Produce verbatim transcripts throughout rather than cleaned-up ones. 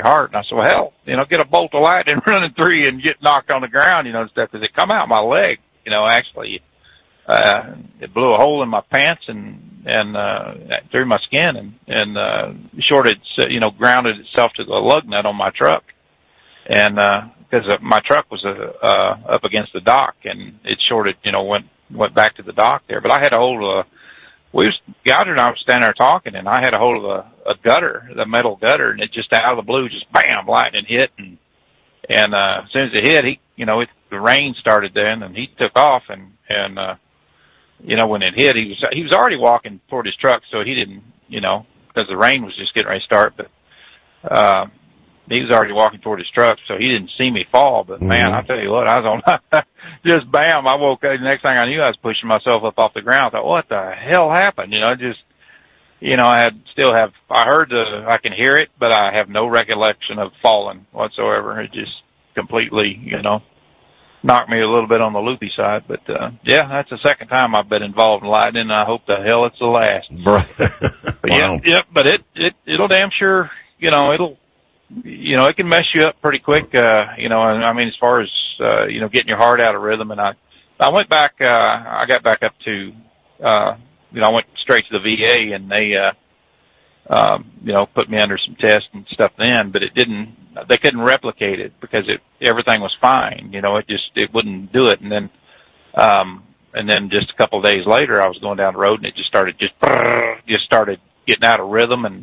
heart. And I said, well, hell, you know, get a bolt of lightning running through you and get knocked on the ground, you know, and stuff, because it come out my leg, you know, actually. Uh, it blew a hole in my pants and, and, uh, through my skin and, and, uh, shorted, you know, grounded itself to the lug nut on my truck. And, uh, cause my truck was, uh, uh, up against the dock and it shorted, you know, went, went back to the dock there. But I had a hold of a, we was, Gouger and I was standing there talking and I had a hold of a, a gutter, the metal gutter, and it just out of the blue, just bam, lightning hit. And, and, uh, as soon as it hit, he, you know, it, the rain started then and he took off and, and, uh, you know, when it hit, he was, he was already walking toward his truck, so he didn't, you know, because the rain was just getting ready to start, but, uh, he was already walking toward his truck, so he didn't see me fall, but mm-hmm. man, I tell you what, I was on, just bam, I woke up, the next thing I knew, I was pushing myself up off the ground. I thought, what the hell happened? You know, just, you know, I had, still have, I heard the, I can hear it, but I have no recollection of falling whatsoever. It just completely, you know, knocked me a little bit on the loopy side, but, uh, yeah, that's the second time I've been involved in lightning, and I hope the hell it's the last. But wow. yeah, yeah, but it, it, it'll damn sure, you know, it'll, you know, it can mess you up pretty quick, uh, you know, and I mean, as far as, uh, you know, getting your heart out of rhythm, and I, I went back, uh, I got back up to, uh, you know, I went straight to the V A, and they, uh, um, you know, put me under some tests and stuff then, but it didn't, they couldn't replicate it because it, everything was fine. You know, it just, it wouldn't do it. And then, um, and then just a couple of days later, I was going down the road and it just started, just, just started getting out of rhythm. And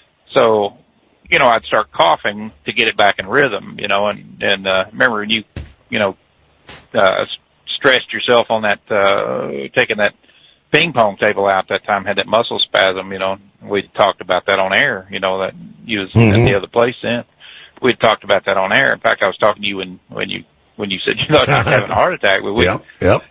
so, you know, I'd start coughing to get it back in rhythm, you know, and, and, uh, remember when you, you know, uh, stressed yourself on that, uh, taking that ping pong table out that time, had that muscle spasm, you know, we talked about that on air, you know, that you was mm-hmm. at the other place then. We had talked about that on air. In fact, I was talking to you when, when you, when you said you thought you were having a heart attack. We, yep, yep.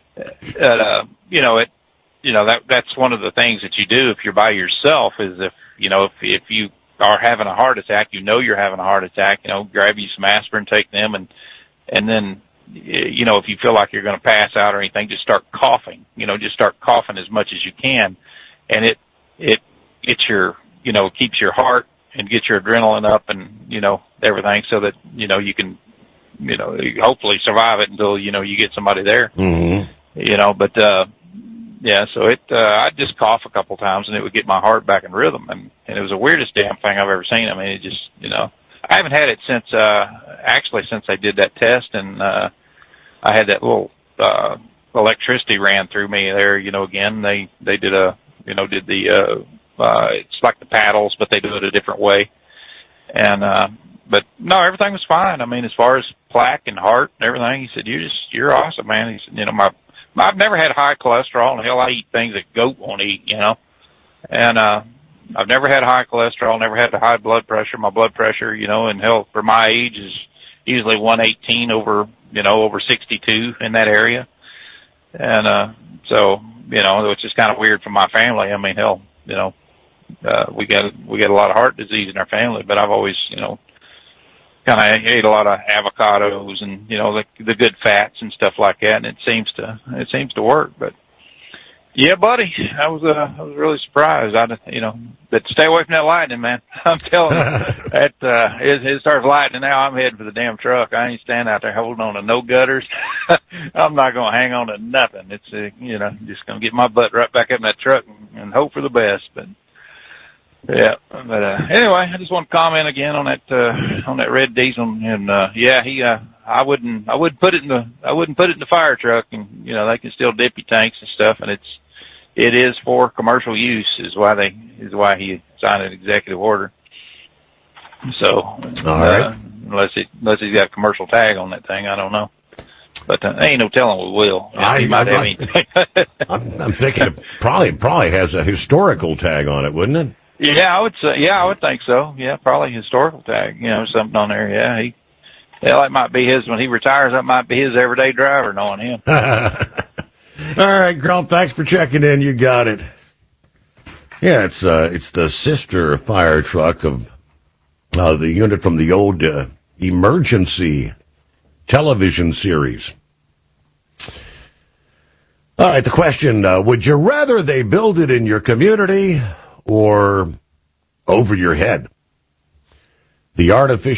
Uh, you know, it, you know, that, that's one of the things that you do if you're by yourself is if, you know, if, if you are having a heart attack, you know, you're having a heart attack, you know, grab you some aspirin, take them, and, and then, you know, if you feel like you're going to pass out or anything, just start coughing, you know, just start coughing as much as you can. And it, it, it's your, you know, keeps your heart and gets your adrenaline up and, you know, everything so that, you know, you can, you know, hopefully survive it until, you know, you get somebody there, mm-hmm. you know, but, uh, yeah, so it, uh, I'd just cough a couple times and it would get my heart back in rhythm. And, and it was the weirdest damn thing I've ever seen. I mean, it just, you know, I haven't had it since, uh, actually since they did that test and, uh, I had that little, uh, electricity ran through me there, you know, again, they, they did a, you know, did the, uh, uh, it's like the paddles, but they do it a different way. And, uh, but no, everything was fine. I mean, as far as plaque and heart and everything, he said, you just, you're awesome, man. He said, you know, my, my I've never had high cholesterol, and hell, I eat things that goat won't eat, you know. And, uh, I've never had high cholesterol, never had the high blood pressure. My blood pressure, you know, and hell, for my age is usually one eighteen over, you know, over sixty-two in that area. And, uh, so, you know, which is kind of weird for my family. I mean, hell, you know, uh, we got, we got a lot of heart disease in our family, but I've always, you know, kind of ate a lot of avocados and, you know, the, the good fats and stuff like that. And it seems to, it seems to work, but yeah, buddy, I was, uh, I was really surprised. I, you know, but stay away from that lightning, man. I'm telling you, that, uh, it, it starts lightning now. I'm heading for the damn truck. I ain't standing out there holding on to no gutters. I'm not going to hang on to nothing. It's, uh, you know, just going to get my butt right back up in that truck and, and hope for the best. But yeah, but, uh, anyway, I just want to comment again on that, uh, on that red diesel. And, uh, yeah, he, uh, I wouldn't, I wouldn't put it in the, I wouldn't put it in the fire truck, and, you know, they can still dip your tanks and stuff, and it's, it is for commercial use is why they, is why he signed an executive order. So, all right. Uh, unless it, unless he's got a commercial tag on that thing, I don't know. But uh, ain't no telling we will. You know, I, he might I'm, have anything. I'm, I'm thinking it probably, probably has a historical tag on it, wouldn't it? Yeah, I would say, yeah, I would think so. Yeah, probably historical tag, you know, something on there. Yeah, he, yeah, that might be his, when he retires, that might be his everyday driver, knowing him. All right, Grump, thanks for checking in. You got it. Yeah, it's, uh, it's the sister fire truck of, uh, the unit from the old, uh, Emergency television series. All right, the question, uh, would you rather they build it in your community or over your head? The artificial